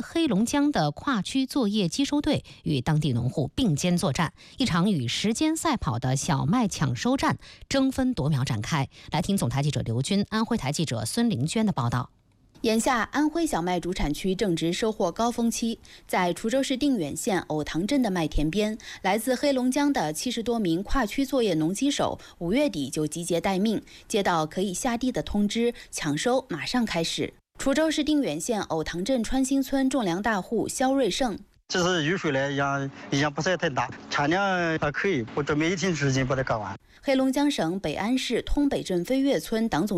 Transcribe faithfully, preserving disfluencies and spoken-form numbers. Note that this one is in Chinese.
黑龙江的跨区作业机收队与当地农户并肩作战，一场与时间赛跑的小麦抢收战争分夺秒展开。来听总台记者刘军、安徽台记者孙玲娟的报道。 眼下，安徽小麦主产区正值收获高峰期。在滁州市定远县藕塘镇的麦田边，来自黑龙江的七十多名跨区作业农机手，五月底就集结待命，接到可以下地的通知，抢收马上开始。滁州市定远县藕塘镇川新村种粮大户肖瑞胜。 其实雨水呢，影响影响不是太大，产量还可以，我准备一天时间把它搞完。 黑龙江省北安市通北镇飞跃村党总